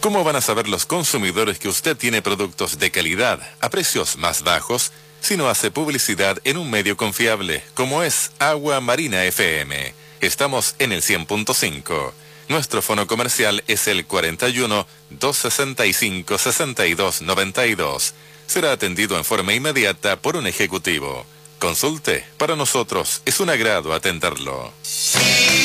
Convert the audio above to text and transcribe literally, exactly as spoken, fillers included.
¿Cómo van a saber los consumidores que usted tiene productos de calidad a precios más bajos si no hace publicidad en un medio confiable como es Agua Marina F M? Estamos en el cien punto cinco. Nuestro fono comercial es el cuarenta y uno, doscientos sesenta y cinco, sesenta y dos noventa y dos. Será atendido en forma inmediata por un ejecutivo. Consulte, para nosotros es un agrado atenderlo.